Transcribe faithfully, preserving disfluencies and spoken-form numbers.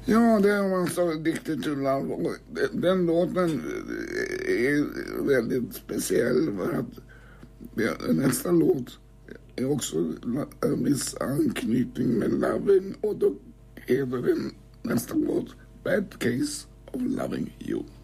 Ja, det är man så Addicted to Love. Och den låten är väldigt speciell för att nästa låt är också en viss anknytning med Loving, och då heter den nästa låt Bad Case of Loving You.